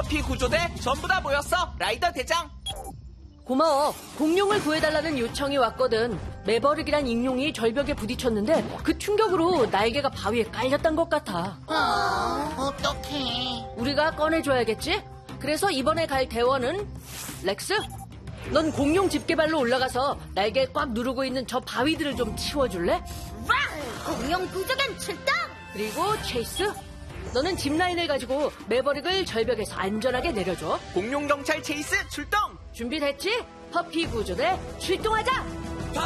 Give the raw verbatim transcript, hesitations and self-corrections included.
퍼피 구조대 전부 다 모였어, 라이더 대장. 고마워. 공룡을 구해달라는 요청이 왔거든. 매버릭이란 익룡이 절벽에 부딪혔는데 그 충격으로 날개가 바위에 깔렸단 것 같아. 어, 어떡해. 우리가 꺼내줘야겠지? 그래서 이번에 갈 대원은 렉스? 넌 공룡 집게발로 올라가서 날개 꽉 누르고 있는 저 바위들을 좀 치워줄래? 공룡 구조견 출동! 그리고 체이스? 너는 짚라인을 가지고 매버릭을 절벽에서 안전하게 내려줘. 공룡 경찰 체이스 출동! 준비됐지? 퍼피 구조대 출동하자!